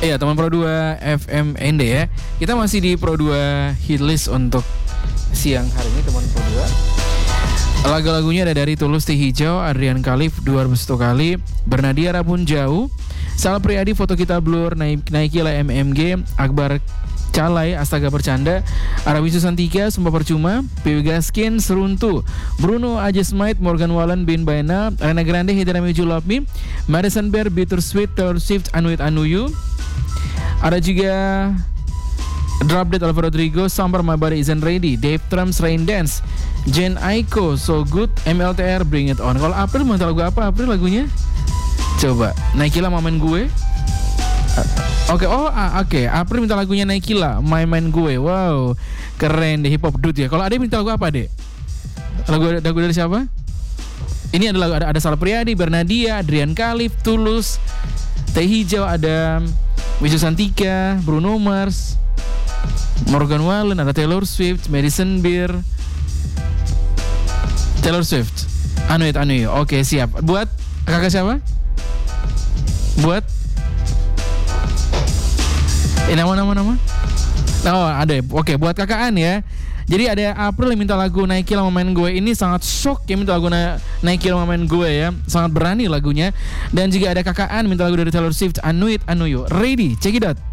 Iya, teman Pro 2 FMND ya. Kita masih di Pro 2 Hitlist untuk siang hari ini, teman Pro 2. Lagu-lagunya ada dari Tulus Teh Hijau, Adrian Khalif 201 kali, Bernadia Rapun Jauh, Sal Priadi Foto Kita Blur, Naikila MMG, Akbar Calai Astaga Bercanda, Arawi Susantika Sumpah Percuma, Piwi Gaskin Seruntu, Bruno Ajesmite, Morgan Wallen Bin Baina, Arena Grande Hidrami Julapmi, Madison Bear Bittersweet, Taylor Swift Anuit Anuyu. Ada juga Drop Dead Alvaro Rodrigo, Sambar My Body Isn't Ready, Dave Trumps Rain Dance, Jen Aiko So Good, MLTR Bring It On. Kalau April minta lagu apa April lagunya? Coba Naikila Mamen Gue. Oke, April minta lagunya Naikila Main Gue. Wow, keren deh, hip hop dude ya. Kalau Ade minta lagu apa Ade? Lagu dari siapa? Ini adalah ada Sal Priadi, Bernadia, Adrian Khalif, Tulus Teh Hijau, ada Wisnu Santika, Bruno Mars, Morgan Wallen, ada Taylor Swift, Madison Beer, Taylor Swift, Anuit Anuyu. Oke, siap. Buat kakak siapa? Buat nama. Oh, ada. Oke, buat kakaan ya. Jadi ada April yang minta lagu Naikila Main Gue. Ini sangat shock ya minta lagu Naikila Main Gue ya. Sangat berani lagunya. Dan juga ada kakaan minta lagu dari Taylor Swift, Anuit Anuyu. Ready? Check it out.